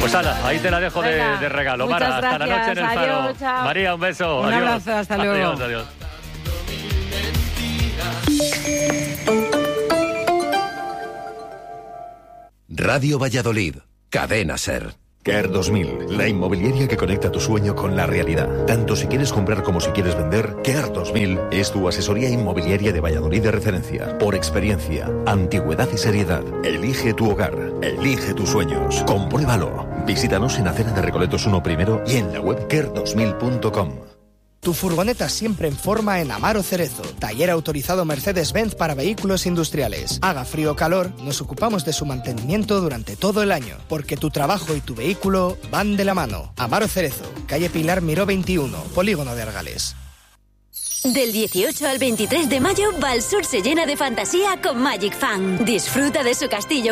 Pues ala, ahí te la dejo de regalo. Muchas Mara, hasta gracias. la noche en el Adiós, Faro. chao. María, un beso. Un abrazo, hasta luego. Adiós. Radio Valladolid, Cadena SER. Care 2000, la inmobiliaria que conecta tu sueño con la realidad. Tanto si quieres comprar como si quieres vender, Care 2000 es tu asesoría inmobiliaria de Valladolid de referencia. Por experiencia, antigüedad y seriedad. Elige tu hogar, elige tus sueños. Compruébalo. Visítanos en Acera de Recoletos 1 primero y en la web care2000.com. Tu furgoneta siempre en forma en Amaro Cerezo, taller autorizado Mercedes-Benz para vehículos industriales. Haga frío o calor, nos ocupamos de su mantenimiento durante todo el año, porque tu trabajo y tu vehículo van de la mano. Amaro Cerezo, calle Pilar Miró 21, Polígono de Argales. Del 18 al 23 de mayo, Valsur se llena de fantasía con Magic Fan. Disfruta de su castillo